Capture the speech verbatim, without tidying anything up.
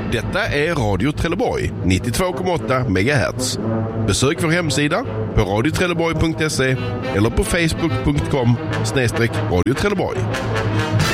Detta är Radio Trelleborg, nittiotvå komma åtta megahertz. Besök vår hemsida på radio trelleborg punkt se eller på facebook punkt com snedstreck radio trelleborg.